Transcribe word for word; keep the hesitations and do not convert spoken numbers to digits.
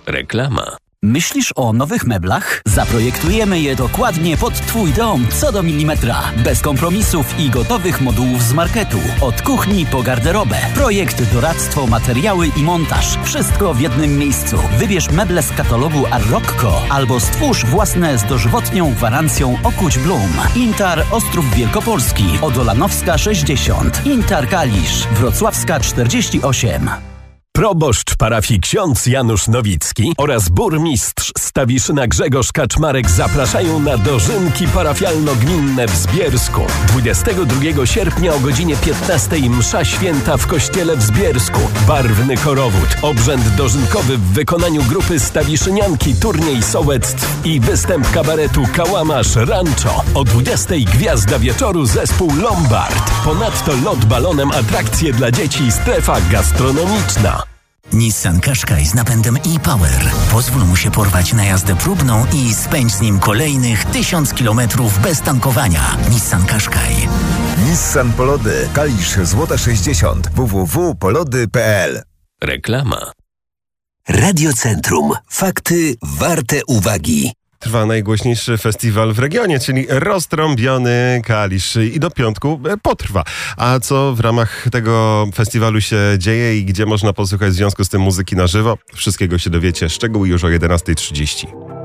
Reklama. Myślisz o nowych meblach? Zaprojektujemy je dokładnie pod Twój dom, co do milimetra. Bez kompromisów i gotowych modułów z marketu. Od kuchni po garderobę. Projekt, doradztwo, materiały i montaż. Wszystko w jednym miejscu. Wybierz meble z katalogu Arroccco albo stwórz własne z dożywotnią gwarancją Okuć Blum. Intar Ostrów Wielkopolski, Odolanowska sześćdziesiąt. Intar Kalisz, Wrocławska czterdzieści osiem. Proboszcz parafii ksiądz Janusz Nowicki oraz burmistrz Stawiszyna Grzegorz Kaczmarek zapraszają na dożynki parafialno-gminne w Zbiersku. dwudziestego drugiego sierpnia o godzinie piętnastej msza święta w kościele w Zbiersku. Barwny korowód, obrzęd dożynkowy w wykonaniu grupy Stawiszynianki, turniej sołectw i występ kabaretu Kałamarz Rancho. O dwudziestej gwiazda wieczoru zespół Lombard. Ponadto lot balonem, atrakcje dla dzieci i strefa gastronomiczna. Nissan Qashqai z napędem e-Power. Pozwól mu się porwać na jazdę próbną i spędź z nim kolejnych tysiąc kilometrów bez tankowania. Nissan Qashqai. Nissan Polody. Kalisz Złota sześćdziesiąt. w w w kropka polody kropka p l. Reklama. Radiocentrum. Fakty warte uwagi. Trwa najgłośniejszy festiwal w regionie, czyli roztrąbiony Kalisz i do piątku potrwa. A co w ramach tego festiwalu się dzieje i gdzie można posłuchać w związku z tym muzyki na żywo? Wszystkiego się dowiecie. Szczegóły już o jedenastej trzydzieści.